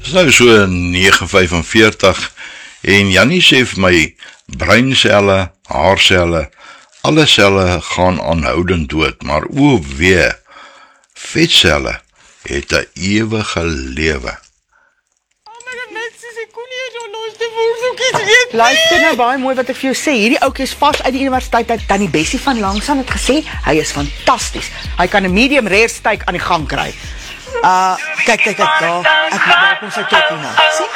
Dis nou so 9:45 en Jannie sê vir my, breinselle, haarselle, alle selle gaan aanhoudend dood, maar o wee, vetselle het 'n ewige lewe. Luister nou baie mooi wat ek vir jou sê. Hierdie ouetjie is vars uit die universiteit uit. Tannie Bessie van Langsaan het gesê hy is fantasties. Hy kan 'n medium rare steak aan die gang kry. Kyk daar. Ek moet daar kom sy klokkie nou. Sien?